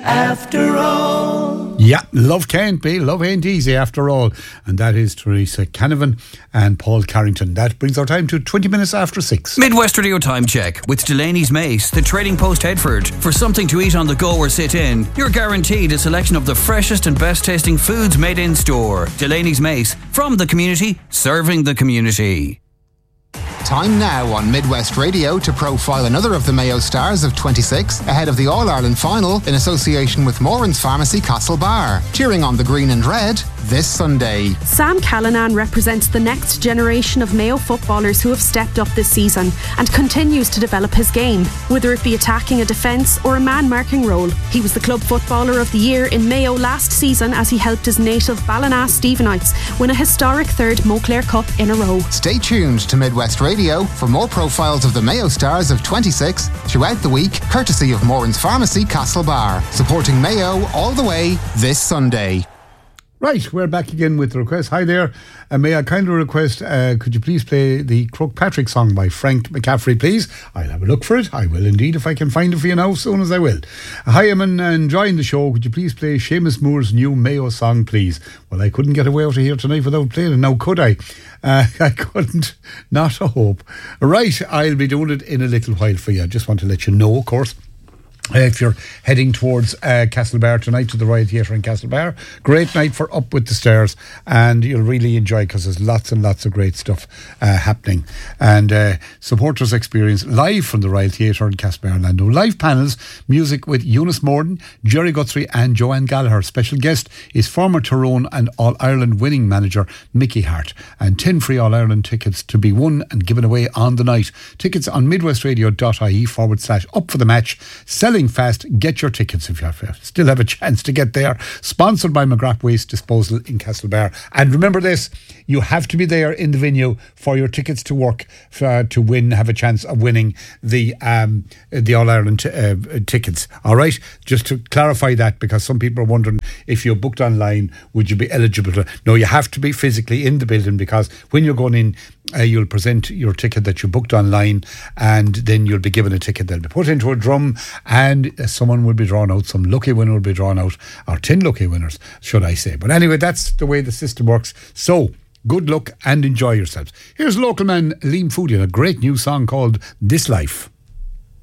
after all. Yeah, love can't be, love ain't easy after all. And that is Teresa Canavan and Paul Carrington. That brings our time to 20 minutes after 6. Midwest Radio Time Check with Delaney's Mace, the Trading Post Headford. For something to eat on the go or sit in, you're guaranteed a selection of the freshest and best tasting foods made in store. Delaney's Mace, from the community, serving the community. Time now on Midwest Radio to profile another of the Mayo stars of 26 ahead of the All-Ireland final in association with Moran's Pharmacy Castlebar. Cheering on the green and red this Sunday. Sam Callanan represents the next generation of Mayo footballers who have stepped up this season and continues to develop his game, whether it be attacking a defence or a man-marking role. He was the Club Footballer of the Year in Mayo last season as he helped his native Ballina Stephenites win a historic third Moclair Cup in a row. Stay tuned to Midwest Radio for more profiles of the Mayo stars of 26 throughout the week, courtesy of Moran's Pharmacy Castlebar, supporting Mayo all the way this Sunday. Right, we're back again with the request. Hi there. May I kindly request, could you please play the Crook Patrick song by Frank McCaffrey, please? I'll have a look for it. I will indeed, if I can find it for you now, as soon as I will. Hi, I'm enjoying the show. Could you please play Seamus Moore's new Mayo song, please? Well, I couldn't get away out of here tonight without playing it. Now, could I? I couldn't. Not a hope. Right, I'll be doing it in a little while for you. I just want to let you know, of course. If you're heading towards Castlebar tonight to the Royal Theatre in Castlebar, great night for Up With The Stairs, and you'll really enjoy because there's lots and lots of great stuff happening. And supporters experience live from the Royal Theatre in Castlebar, Orlando. Live panels, music with Eunice Morden, Jerry Guthrie and Joanne Gallagher. Special guest is former Tyrone and All-Ireland winning manager Mickey Hart. And 10 free All-Ireland tickets to be won and given away on the night. Tickets on midwestradio.ie/up for the match. Selling fast. Get your tickets if you still have a chance to get there. Sponsored by McGrath Waste Disposal in Castlebar. And remember this, you have to be there in the venue for your tickets to work to win, have a chance of winning the All-Ireland tickets. All right? Just to clarify that, because some people are wondering if you're booked online, would you be eligible to... No, you have to be physically in the building, because when you're going in, you'll present your ticket that you booked online, and then you'll be given a ticket that'll be put into a drum, and someone will be drawn out, some lucky winner will be drawn out, or 10 lucky winners, should I say. But anyway, that's the way the system works. So, good luck and enjoy yourselves. Here's local man Liam Foodie and a great new song called This Life.